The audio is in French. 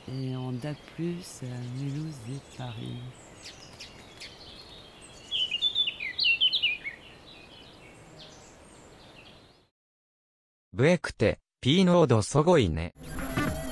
et en DAB+, à Mulhouse et Paris. ブエクって、P ノードすごいね。